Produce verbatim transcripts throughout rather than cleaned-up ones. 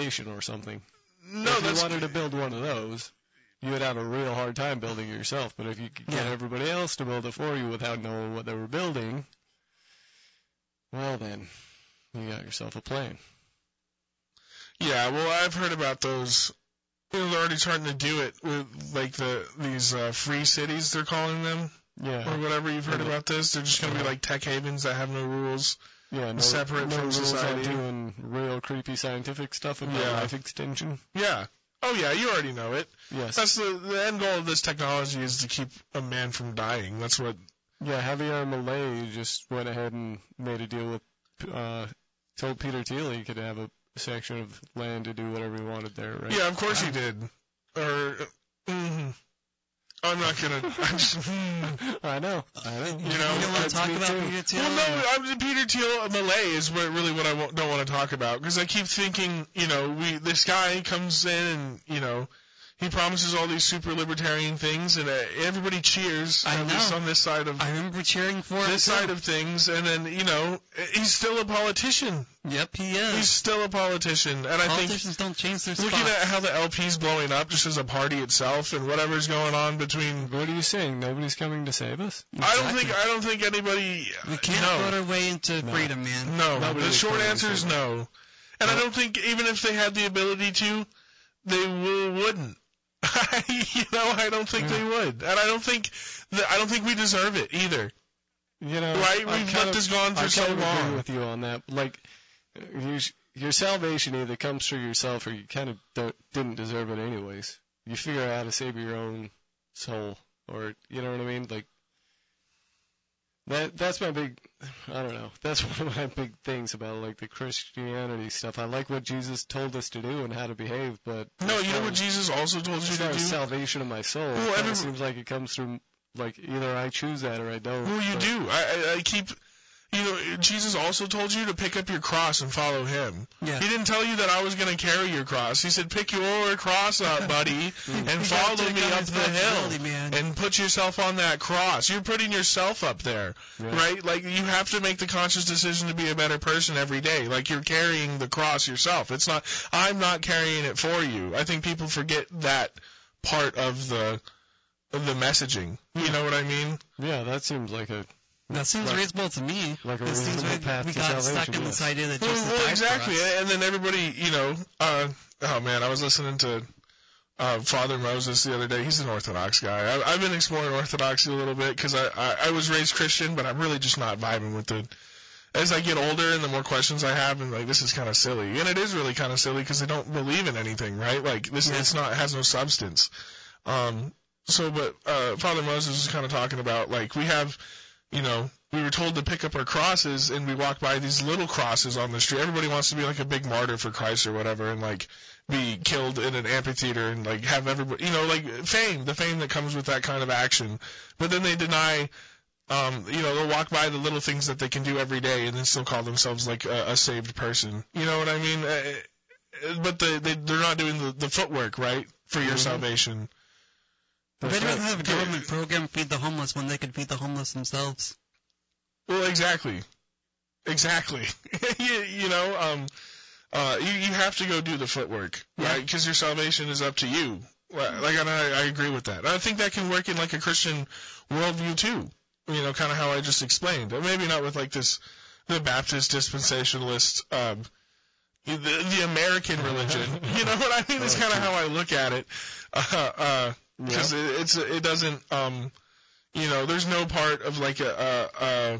salvation or something. No, if that's... you wanted to build one of those, you would have a real hard time building it yourself. But if you could get Yeah. everybody else to build it for you without knowing what they were building, well then, you got yourself a plane. Yeah, well, I've heard about those. You know, they're already starting to do it with, like, the these uh, free cities, they're calling them. Yeah. Or whatever. You've heard Yeah. about this? They're just going to be like tech havens that have no rules. Yeah, no, separate no from rules society. on doing real creepy scientific stuff about Yeah. life extension. Yeah. Oh, yeah, you already know it. Yes. That's the, the end goal of this technology is to keep a man from dying. That's what... Yeah, Javier Milei just went ahead and made a deal with, uh, told Peter Thiel he could have a section of land to do whatever he wanted there, right? Yeah, of course he did. Or... Mm, I'm not going to... I know. I know. You know, You don't want to That's talk me about too. Peter Thiel? Well, no, I'm, Peter Thiel Malay is what, really what I w- don't want to talk about, because I keep thinking, you know, we this guy comes in and, you know, he promises all these super libertarian things, and uh, everybody cheers, I at least know. on this side of I remember cheering for it. this too. side of things, and then, you know, he's still a politician. Yep, he is. He's still a politician, and I think Politicians don't change their spots. looking at how the L P's blowing up just as a party itself, and whatever's going on between. What are you saying? Nobody's coming to save us? I don't Exactly. think I don't think anybody. We can't no. vote our way into No. freedom, man. No, Nobody the is short trying to answer is save no. And I don't think even if they had the ability to, they will, wouldn't. you know, I don't think Yeah. they would, and I don't think that I don't think we deserve it either. You know, Right? I We've kind let of- this go on for I so kind of long. agree with you on that. Like, you, your salvation either comes through yourself or you kind of don't, didn't deserve it anyways. You figure out how to save your own soul, or you know what I mean? Like, that that's my big, I don't know, that's one of my big things about, like, the Christianity stuff. I like what Jesus told us to do and how to behave, but... No, as you know far what as- Jesus also told you As to far do? as salvation of my soul, Well, it kinda every- seems like it comes through, like, either I choose that or I don't. Well, you but- do. I, I, I keep, you know, Jesus also told you to pick up your cross and follow him. Yeah. He didn't tell you that I was going to carry your cross. He said, pick your cross up, buddy, and You follow gotta take me on up the hill. responsibility, man. And put yourself on that cross. You're putting yourself up there, Yeah. right? Like, you have to make the conscious decision to be a better person every day. Like, you're carrying the cross yourself. It's not, I'm not carrying it for you. I think people forget that part of the, of the messaging. You know what I mean? Yeah, that seems like a... That seems Like- reasonable to me. like a It seems reasonable like path we to got stuck salvation, in this yes. idea that Well, Jesus well, died exactly. for us. And then everybody, you know, uh, oh man, I was listening to uh, Father Moses the other day. He's an Orthodox guy. I, I've been exploring Orthodoxy a little bit because I, I, I was raised Christian, but I'm really just not vibing with it. As I get older and the more questions I have, I'm like, this is kind of silly. And it is really kind of silly because they don't believe in anything, right? Like, this Yeah. it's not, it has no substance. Um, so, but uh, Father Moses was kind of talking about, like, we have, you know, we were told to pick up our crosses, and we walk by these little crosses on the street. Everybody wants to be like a big martyr for Christ or whatever, and like be killed in an amphitheater and like have everybody, you know, like fame, the fame that comes with that kind of action. But then they deny, um, you know, they'll walk by the little things that they can do every day and then still call themselves like a, a saved person. You know what I mean? Uh, but the, they, they're not doing the, the footwork, right, for your Mhm. salvation. They'd That's rather right. have a government program feed the homeless when they could feed the homeless themselves. Well, exactly. Exactly. you, you know, um, uh, you, you have to go do the footwork, Yeah. right? Because your salvation is up to you. Like, and I, I agree with that. I think that can work in like a Christian worldview too. You know, kind of how I just explained. Maybe not with like this, the Baptist dispensationalist, um, the, the American religion. You know what I mean? That's kind of how I look at it. Uh, uh, because it, it's, it doesn't, um, you know, there's no part of like a, a, a,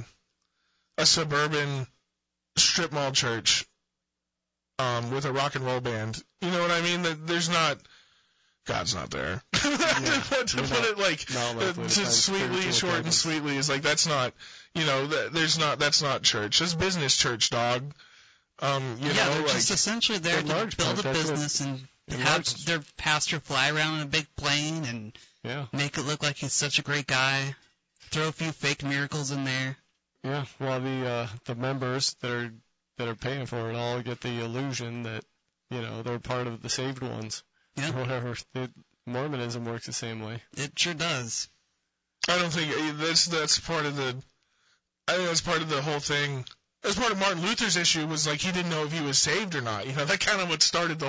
a suburban strip mall church, um, with a rock and roll band. You know what I mean? That there's not, God's not there. to put, to You're put not- it like, not uh, likely to to find sweetly, spiritual short and guidance. sweetly is like, that's not, you know, that, there's not, that's not church. That's business church, dog. Um, you yeah, know, they're like, just essentially there in to large build part, a that's what- business and in have large- their pastor fly around in a big plane and Yeah, make it look like he's such a great guy. Throw a few fake miracles in there. yeah. Well, the uh, the members that are that are paying for it all get the illusion that, you know, they're part of the saved ones. Yeah. Or whatever. It, Mormonism works the same way. It sure does. I don't think that's, that's part of the, I think that's part of the whole thing. That's part of Martin Luther's issue was like he didn't know if he was saved or not. You know, that kind of what started the